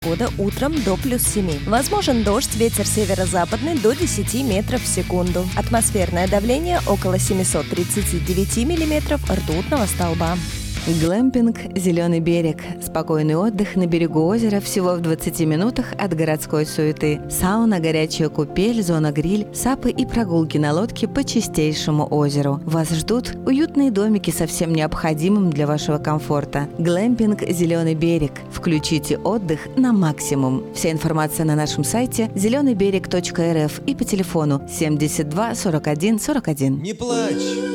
года утром до +7. Возможен дождь, ветер северо-западный до 10 метров в секунду. Атмосферное давление около 739 миллиметров ртутного столба. Глэмпинг «Зеленый берег». Спокойный отдых на берегу озера всего в 20 минутах от городской суеты. Сауна, горячая купель, зона гриль, сапы и прогулки на лодке по чистейшему озеру. Вас ждут уютные домики со всем необходимым для вашего комфорта. Глэмпинг «Зеленый берег». Включите отдых на максимум. Вся информация на нашем сайте zeleneybereg.rf и по телефону 72 41 41. Не плачь!